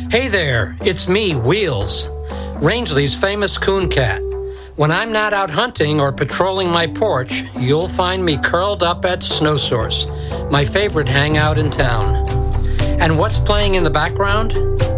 Hey there, it's me, Wheels, Rangeley's famous coon cat. When I'm not out hunting or patrolling my porch, you'll find me curled up at Snow Source, my favorite hangout in town. And what's playing in the background?